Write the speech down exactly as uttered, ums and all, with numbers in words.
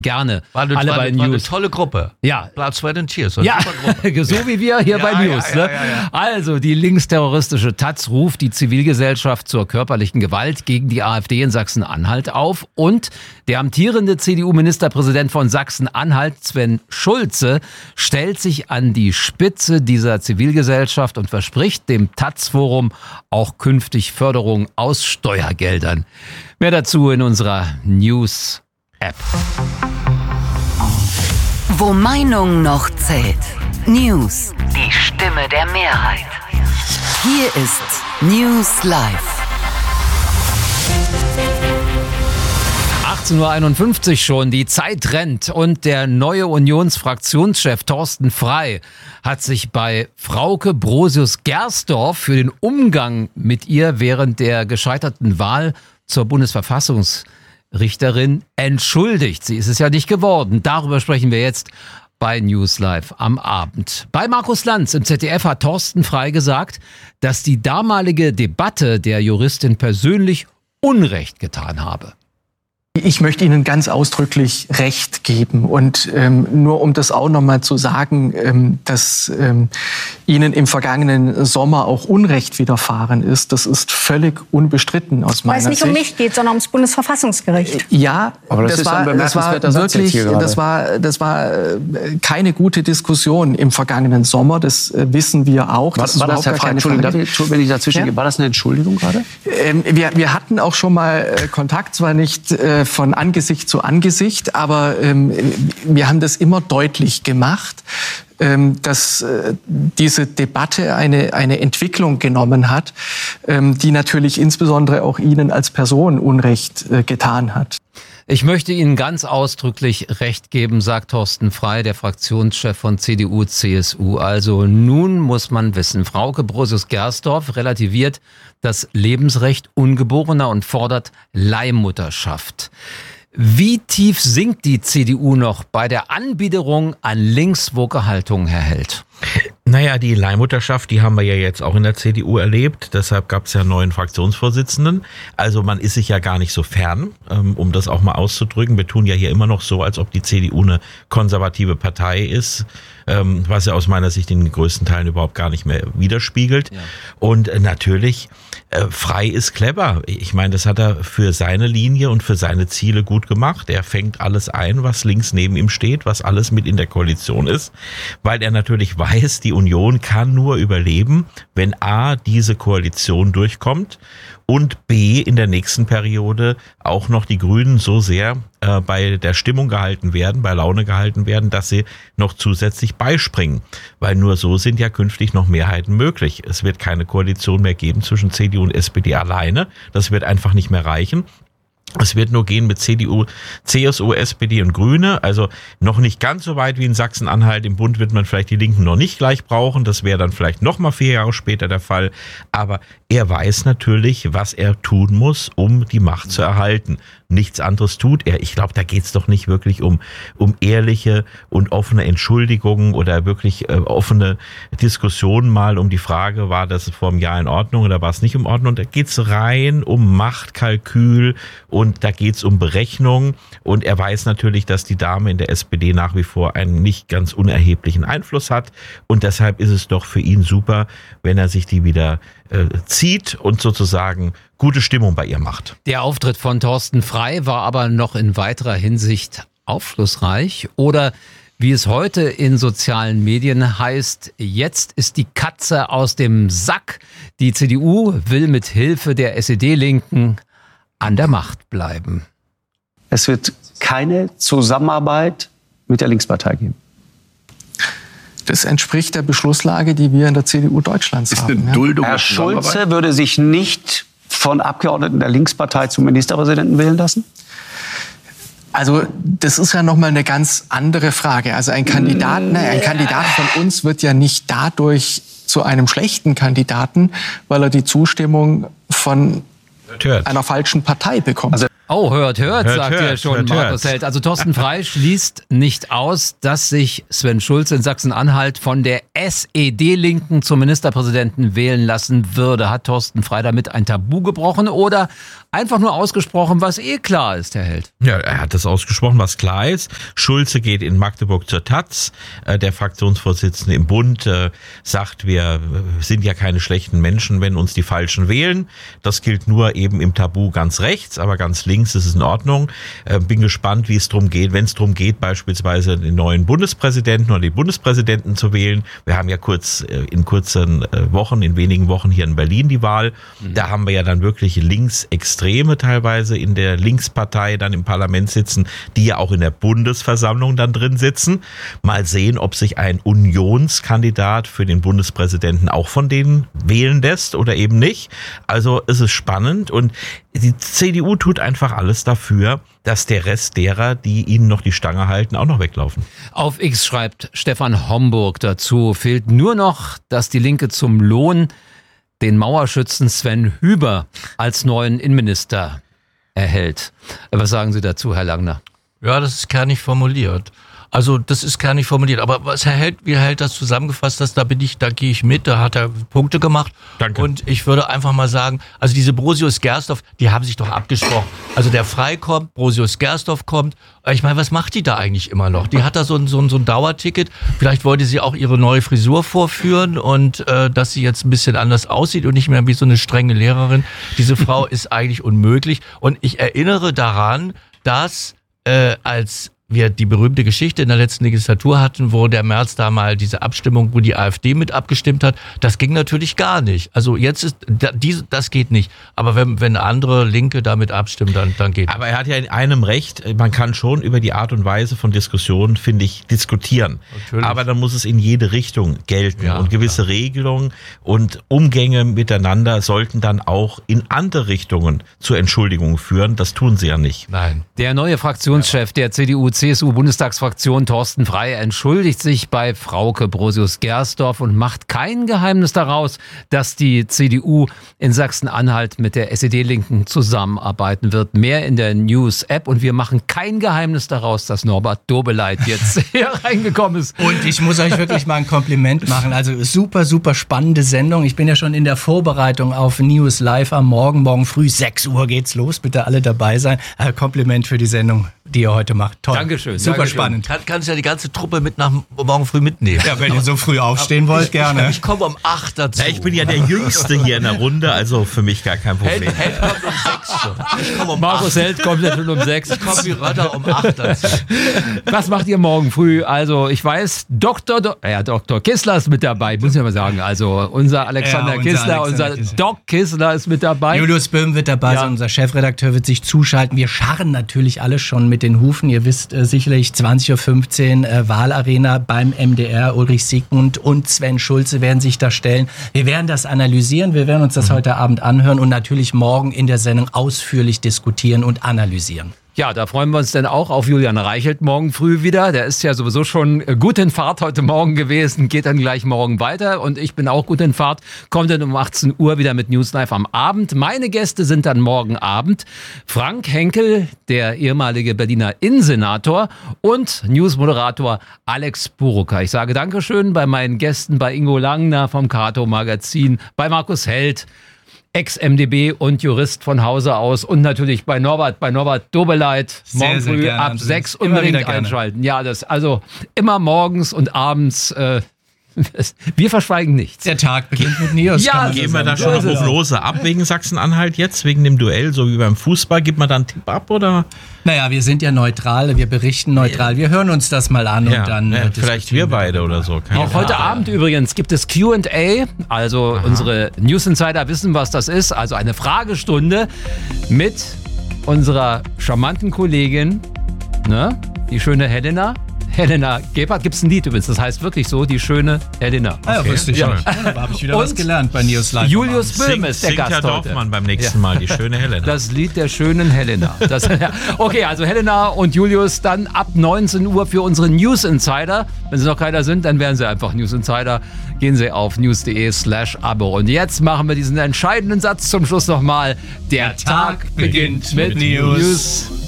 Gerne. War eine, alle war bei eine, News. War eine tolle Gruppe. Ja. Platz zwei den Cheers. So ja, so wie wir hier ja, bei News. Ja, ja, ne? ja, ja. Also, die linksterroristische Taz ruft die Zivilgesellschaft zur körperlichen Gewalt gegen die AfD in Sachsen-Anhalt auf. Und der amtierende C D U-Ministerpräsident von Sachsen-Anhalt, Sven Schulze, stellt sich an die Spitze dieser Zivilgesellschaft und verspricht dem Taz-Forum auch künftig Förderung aus Steuergeldern. Mehr dazu in unserer News-App. Wo Meinung noch zählt. News. Die Stimme der Mehrheit. Hier ist News Live. achtzehn Uhr einundfünfzig schon, die Zeit rennt und der neue Unionsfraktionschef Thorsten Frey hat sich bei Frauke Brosius-Gersdorf für den Umgang mit ihr während der gescheiterten Wahl zur Bundesverfassungsrichterin entschuldigt. Sie ist es ja nicht geworden. Darüber sprechen wir jetzt bei News Live am Abend. Bei Markus Lanz im Z D F hat Thorsten Frey gesagt, dass die damalige Debatte der Juristin persönlich Unrecht getan habe. Ich möchte Ihnen ganz ausdrücklich Recht geben und ähm, nur um das auch nochmal zu sagen, ähm, dass ähm, Ihnen im vergangenen Sommer auch Unrecht widerfahren ist, das ist völlig unbestritten aus meiner Sicht. Weil es nicht um mich geht, sondern ums Bundesverfassungsgericht. Ja, aber das, das, ist war, ein das war wirklich, das war, das war keine gute Diskussion im vergangenen Sommer. Das wissen wir auch. War das, war das Herr Frey, Entschuldigung, darf ich, wenn ich dazwischen ja? gehe, war das eine Entschuldigung gerade? Ähm, wir, wir hatten auch schon mal äh, Kontakt, zwar nicht äh, von Angesicht zu Angesicht, aber ähm, wir haben das immer deutlich gemacht, ähm, dass äh, diese Debatte eine, eine Entwicklung genommen hat, ähm, die natürlich insbesondere auch Ihnen als Person Unrecht äh, getan hat. Ich möchte Ihnen ganz ausdrücklich Recht geben, sagt Thorsten Frey, der Fraktionschef von C D U C S U. Also nun muss man wissen, Frauke Brosius-Gersdorf relativiert das Lebensrecht Ungeborener und fordert Leihmutterschaft. Wie tief sinkt die C D U noch bei der Anbiederung an linkswoke Haltung, Herr Held? Naja, die Leihmutterschaft, die haben wir ja jetzt auch in der C D U erlebt. Deshalb gab es ja einen neuen Fraktionsvorsitzenden. Also man ist sich ja gar nicht so fern, um das auch mal auszudrücken. Wir tun ja hier immer noch so, als ob die C D U eine konservative Partei ist, was ja aus meiner Sicht in den größten Teilen überhaupt gar nicht mehr widerspiegelt. Ja. Und natürlich, Frey ist clever. Ich meine, das hat er für seine Linie und für seine Ziele gut gemacht. Er fängt alles ein, was links neben ihm steht, was alles mit in der Koalition ist, weil er natürlich weiß, die Union kann nur überleben, wenn A, diese Koalition durchkommt und B, in der nächsten Periode auch noch die Grünen so sehr äh, bei der Stimmung gehalten werden, bei Laune gehalten werden, dass sie noch zusätzlich beispringen. Weil nur so sind ja künftig noch Mehrheiten möglich. Es wird keine Koalition mehr geben zwischen C D U und S P D alleine. Das wird einfach nicht mehr reichen. Es wird nur gehen mit C D U, C S U, S P D und Grüne, also noch nicht ganz so weit wie in Sachsen-Anhalt. Im Bund wird man vielleicht die Linken noch nicht gleich brauchen, das wäre dann vielleicht noch mal vier Jahre später der Fall. Aber er weiß natürlich, was er tun muss, um die Macht zu erhalten. Nichts anderes tut er. Ich glaube, da geht's doch nicht wirklich um um ehrliche und offene Entschuldigungen oder wirklich äh, offene Diskussionen mal um die Frage, war das vor einem Jahr in Ordnung oder war es nicht in Ordnung. Da geht's rein um Machtkalkül und da geht's um Berechnung. Und er weiß natürlich, dass die Dame in der S P D nach wie vor einen nicht ganz unerheblichen Einfluss hat. Und deshalb ist es doch für ihn super, wenn er sich die wieder äh, zieht und sozusagen gute Stimmung bei ihr macht. Der Auftritt von Thorsten Frey war aber noch in weiterer Hinsicht aufschlussreich. Oder wie es heute in sozialen Medien heißt, jetzt ist die Katze aus dem Sack. Die C D U will mit Hilfe der S E D-Linken an der Macht bleiben. Es wird keine Zusammenarbeit mit der Linkspartei geben. Das entspricht der Beschlusslage, die wir in der C D U Deutschlands ist haben. Eine Duldung Herr Schulze würde sich nicht von Abgeordneten der Linkspartei zum Ministerpräsidenten wählen lassen? Also das ist ja noch mal eine ganz andere Frage. Also ein Kandidat, ne, ein Kandidat von uns wird ja nicht dadurch zu einem schlechten Kandidaten, weil er die Zustimmung von einer falschen Partei bekommt. Also Oh, hört, hört, hört sagt hört, ihr schon, hört, Markus hört. Held. Also Thorsten Frey schließt nicht aus, dass sich Sven Schulze in Sachsen-Anhalt von der S E D-Linken zum Ministerpräsidenten wählen lassen würde. Hat Thorsten Frey damit ein Tabu gebrochen oder einfach nur ausgesprochen, was eh klar ist, Herr Held? Ja, er hat das ausgesprochen, was klar ist. Schulze geht in Magdeburg zur Taz. Der Fraktionsvorsitzende im Bund sagt, wir sind ja keine schlechten Menschen, wenn uns die Falschen wählen. Das gilt nur eben im Tabu ganz rechts, aber ganz links ist es in Ordnung. Bin gespannt, wie es drum geht, wenn es drum geht, beispielsweise den neuen Bundespräsidenten oder die Bundespräsidenten zu wählen. Wir haben ja kurz in kurzen Wochen, in wenigen Wochen hier in Berlin die Wahl. Mhm. Da haben wir ja dann wirklich Linksextreme teilweise in der Linkspartei dann im Parlament sitzen, die ja auch in der Bundesversammlung dann drin sitzen. Mal sehen, ob sich ein Unionskandidat für den Bundespräsidenten auch von denen wählen lässt oder eben nicht. Also es ist spannend und die C D U tut einfach alles dafür, dass der Rest derer, die ihnen noch die Stange halten, auch noch weglaufen. Auf X schreibt Stefan Homburg dazu, fehlt nur noch, dass die Linke zum Lohn den Mauerschützen Sven Hüber als neuen Innenminister erhält. Was sagen Sie dazu, Herr Langner? Ja, das ist kernig formuliert. Also das ist kernig formuliert. Aber was Herr Held, wie Herr Held das zusammengefasst hat, da bin ich, da gehe ich mit, da hat er Punkte gemacht. Danke. Und ich würde einfach mal sagen, also diese Brosius-Gersdorf, die haben sich doch abgesprochen. Also der Frey kommt, Brosius-Gersdorf kommt. Ich meine, was macht die da eigentlich immer noch? Die hat da so ein, so ein, so ein Dauerticket. Vielleicht wollte sie auch ihre neue Frisur vorführen und äh, dass sie jetzt ein bisschen anders aussieht und nicht mehr wie so eine strenge Lehrerin. Diese Frau ist eigentlich unmöglich. Und ich erinnere daran, dass äh, als wir die berühmte Geschichte in der letzten Legislatur hatten, wo der Merz da mal diese Abstimmung, wo die AfD mit abgestimmt hat, das ging natürlich gar nicht. Also jetzt ist, das geht nicht. Aber wenn, wenn andere Linke damit abstimmen, dann, dann geht es. Aber er hat ja in einem recht, man kann schon über die Art und Weise von Diskussionen, finde ich, diskutieren. Natürlich. Aber dann muss es in jede Richtung gelten. Ja, und gewisse ja. Regelungen und Umgänge miteinander sollten dann auch in andere Richtungen zu Entschuldigungen führen. Das tun sie ja nicht. Nein. Der neue Fraktionschef ja. der C D U C S U-Bundestagsfraktion Thorsten Frey entschuldigt sich bei Frauke Brosius-Gersdorf und macht kein Geheimnis daraus, dass die C D U in Sachsen-Anhalt mit der S E D-Linken zusammenarbeiten wird. Mehr in der News-App und wir machen kein Geheimnis daraus, dass Norbert Dobeleit jetzt hier reingekommen ist. Und ich muss euch wirklich mal ein Kompliment machen. Also super, super spannende Sendung. Ich bin ja schon in der Vorbereitung auf News Live am Morgen. Morgen früh sechs Uhr geht's los. Bitte alle dabei sein. Äh, Kompliment für die Sendung, die ihr heute macht. Toll. Dankeschön. Super Dankeschön. spannend. Kann, kannst ja die ganze Truppe mit nach morgen früh mitnehmen. Ja, wenn ihr so früh aufstehen wollt, ich, gerne. Ich komme um acht dazu. Ja, ich bin ja der Jüngste hier in der Runde, also für mich gar kein Problem. Held, Held kommt um sechs schon. Ich komme um Markus acht. Held kommt ja schon um sechs. Ich komme wie Rötter um acht dazu. Was macht ihr morgen früh? Also ich weiß, Doktor Do- ja, Doktor Kissler ist mit dabei, muss ich mal sagen. Also unser Alexander Ja, unser Kissler, Alexander unser Kissler. Doc Kissler ist mit dabei. Julius Böhm wird dabei Ja. sein, unser Chefredakteur wird sich zuschalten. Wir scharren natürlich alle schon mit den Hufen. Ihr wisst äh, sicherlich zwanzig Uhr fünfzehn äh, Wahlarena beim M D R. Ulrich Siegmund und Sven Schulze werden sich da stellen. Wir werden das analysieren, wir werden uns das mhm. heute Abend anhören und natürlich morgen in der Sendung ausführlich diskutieren und analysieren. Ja, da freuen wir uns dann auch auf Julian Reichelt morgen früh wieder. Der ist ja sowieso schon gut in Fahrt heute Morgen gewesen, geht dann gleich morgen weiter. Und ich bin auch gut in Fahrt, kommt dann um achtzehn Uhr wieder mit News Live am Abend. Meine Gäste sind dann morgen Abend Frank Henkel, der ehemalige Berliner Innensenator und Newsmoderator Alex Buruka. Ich sage Dankeschön bei meinen Gästen, bei Ingo Langner vom Kato Magazin, bei Markus Held, Ex-M D B und Jurist von Hause aus und natürlich bei Norbert, bei Norbert Dobeleit. Sehr, morgen sehr früh gerne, ab Andreas. sechs Immer unbedingt wieder gerne. einschalten. Ja, das also immer morgens und abends. Äh, wir verschweigen nichts. Der Tag beginnt mit News. Ja, kann man so Geben wir da sagen. schon So ist eine es. Prognose ab wegen Sachsen-Anhalt jetzt, wegen dem Duell, so wie beim Fußball? Gibt man da einen Tipp ab oder? Naja, wir sind ja neutral, wir berichten neutral. Wir hören uns das mal an Ja, und dann... ja, äh, vielleicht wir diskutieren beide oder so. Keine Auch heute Abend übrigens gibt es Q and A, also unsere News Insider wissen, was das ist, also eine Fragestunde mit unserer charmanten Kollegin, ne, die schöne Helena. Helena Gebhardt. Gibt es ein Lied übrigens, das heißt wirklich so, die schöne Helena. Ah, ja, wusste ich ja. nicht. Da habe ich wieder Und was gelernt bei News Live. Julius Böhm ist der Singt Gast Herr heute. Dorfmann beim nächsten Mal, die schöne Helena. Das Lied der schönen Helena. Das, ja. Okay, also Helena und Julius dann ab neunzehn Uhr für unsere News Insider. Wenn sie noch keiner sind, dann wären sie einfach News Insider. Gehen Sie auf news.de slash Abo. Und jetzt machen wir diesen entscheidenden Satz zum Schluss nochmal. Der, Der Tag, Tag beginnt mit, mit News. News.